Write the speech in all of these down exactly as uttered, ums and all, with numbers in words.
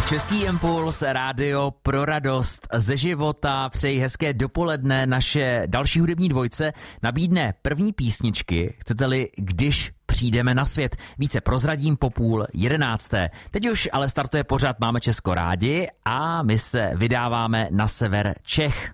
Český impuls, rádio pro radost ze života. Přeji hezké dopoledne. Naše další hudební dvojce nabídne první písničky, chcete-li, když přijdeme na svět. Více prozradím po půl jedenácté. Teď už ale startuje pořad Máme Česko rádi a my se vydáváme na sever Čech.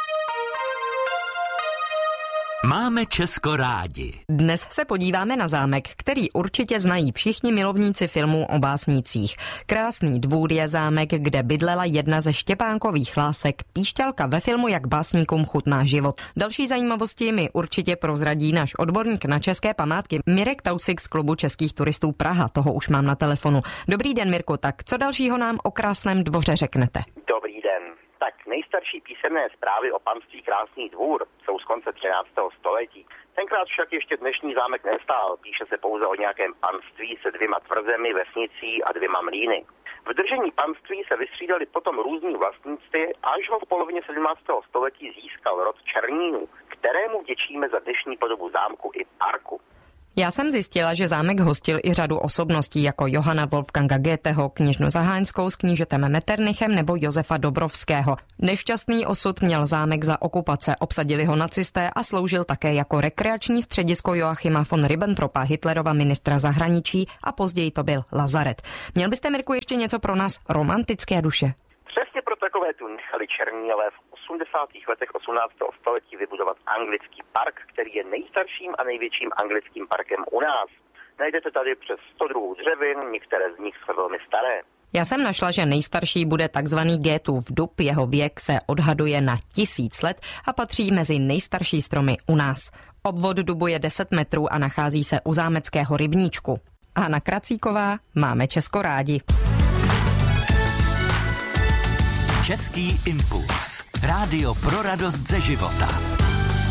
Máme Česko rádi. Dnes se podíváme na zámek, který určitě znají všichni milovníci filmů o básnících. Krásný dvůr je zámek, kde bydlela jedna ze Štěpánkových lásek, píšťalka ve filmu Jak básníkům chutná život. Další zajímavosti mi určitě prozradí náš odborník na české památky Mirek Tausik z klubu českých turistů Praha. Toho už mám na telefonu. Dobrý den, Mirku, tak co dalšího nám o krásném dvoře řeknete? Dobrý den. Tak nejstarší písemné zprávy o panství Krásný dvůr jsou z konce třináctého století. Tenkrát však ještě dnešní zámek nestál, píše se pouze o nějakém panství se dvěma tvrzemi, vesnicí a dvěma mlýny. V držení panství se vystřídali potom různí vlastníci, až ho v polovině sedmnáctého století získal rod Černínů, kterému vděčíme za dnešní podobu zámku i parku. Já jsem zjistila, že zámek hostil i řadu osobností jako Johana Wolfganga Goetheho, kněžnu Zaháňskou s knížetem Metternichem nebo Josefa Dobrovského. Nešťastný osud měl zámek za okupace, obsadili ho nacisté a sloužil také jako rekreační středisko Joachima von Ribbentropa, Hitlerova ministra zahraničí, a později to byl lazaret. Měl byste, Mirku, ještě něco pro nás romantické duše? Přesně pro takové tu nechali Černínové v osmdesátých letech osmnáctého století vybudovat anglický park, který je nejstarším a největším anglickým parkem u nás. Najdete tady přes sto druhů dřevin, některé z nich jsou velmi staré. Já jsem našla, že nejstarší bude takzvaný Goethův dub, jeho věk se odhaduje na tisíc let a patří mezi nejstarší stromy u nás. Obvod dubu je deset metrů a nachází se u zámeckého rybníčku. Hana Kracíková, Máme Česko rádi. Český impuls. Rádio pro radost ze života.